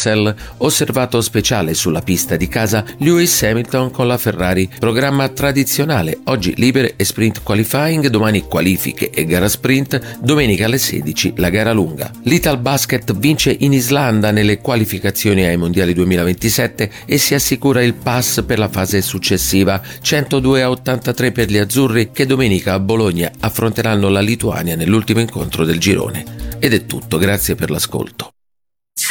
Russell, osservato speciale sulla pista di casa Lewis Hamilton con la Ferrari, programma tradizionale, oggi libere e sprint qualifying, domani qualifiche e gara sprint, domenica alle 16 la gara lunga. L'Italbasket vince in Islanda nelle qualificazioni ai mondiali 2027 e si assicura il pass per la fase successiva, 102-83 per gli azzurri che domenica a Bologna affronteranno la Lituania nell'ultimo incontro del girone. Ed è tutto, grazie per l'ascolto.